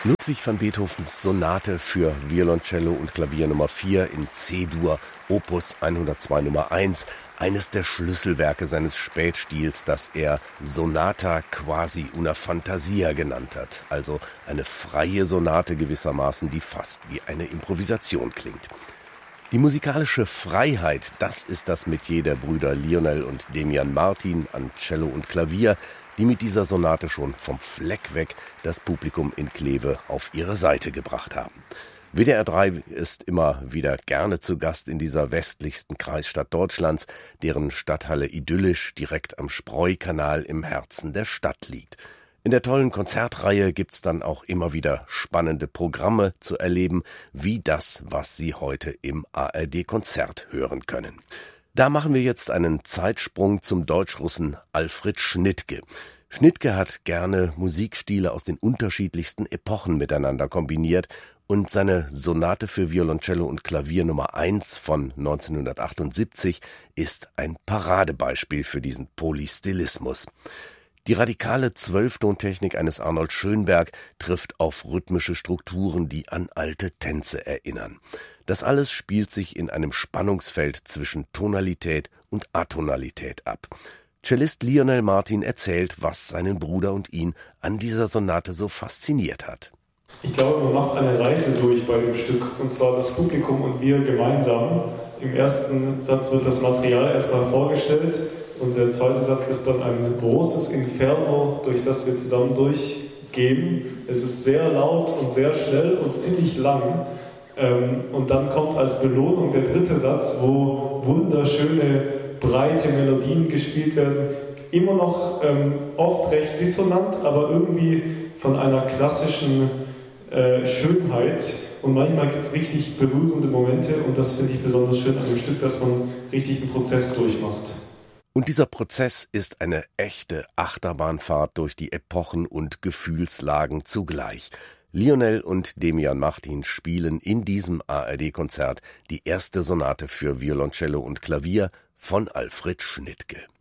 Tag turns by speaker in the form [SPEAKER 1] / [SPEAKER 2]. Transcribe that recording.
[SPEAKER 1] Ludwig van Beethovens Sonate für Violoncello und Klavier Nummer 4 in C-Dur, Opus 102 Nummer 1, eines der Schlüsselwerke seines Spätstils, das er Sonata quasi una fantasia genannt hat, also eine freie Sonate gewissermaßen, die fast wie eine Improvisation klingt. Die musikalische Freiheit, das ist das Metier der Brüder Lionel und Demian Martin an Cello und Klavier, die mit dieser Sonate schon vom Fleck weg das Publikum in Kleve auf ihre Seite gebracht haben. WDR 3 ist immer wieder gerne zu Gast in dieser westlichsten Kreisstadt Deutschlands, deren Stadthalle idyllisch direkt am Spreukanal im Herzen der Stadt liegt. In der tollen Konzertreihe gibt's dann auch immer wieder spannende Programme zu erleben, wie das, was Sie heute im ARD-Konzert hören können. Da machen wir jetzt einen Zeitsprung zum Deutschrussen Alfred Schnittke. Schnittke hat gerne Musikstile aus den unterschiedlichsten Epochen miteinander kombiniert und seine Sonate für Violoncello und Klavier Nummer 1 von 1978 ist ein Paradebeispiel für diesen Polystylismus. Die radikale Zwölftontechnik eines Arnold Schönberg trifft auf rhythmische Strukturen, die an alte Tänze erinnern. Das alles spielt sich in einem Spannungsfeld zwischen Tonalität und Atonalität ab. Cellist Lionel Martin erzählt, was seinen Bruder und ihn an dieser Sonate so fasziniert hat.
[SPEAKER 2] Ich glaube, man macht eine Reise durch bei dem Stück, und zwar das Publikum und wir gemeinsam. Im ersten Satz wird das Material erstmal vorgestellt und der zweite Satz ist dann ein großes Inferno, durch das wir zusammen durchgehen. Es ist sehr laut und sehr schnell und ziemlich lang. Und dann kommt als Belohnung der dritte Satz, wo wunderschöne, breite Melodien gespielt werden. Immer noch oft recht dissonant, aber irgendwie von einer klassischen Schönheit. Und manchmal gibt es richtig berührende Momente und das finde ich besonders schön an dem Stück, dass man richtig einen Prozess durchmacht.
[SPEAKER 1] Und dieser Prozess ist eine echte Achterbahnfahrt durch die Epochen und Gefühlslagen zugleich. Lionel und Demian Martin spielen in diesem ARD-Konzert die erste Sonate für Violoncello und Klavier von Alfred Schnittke.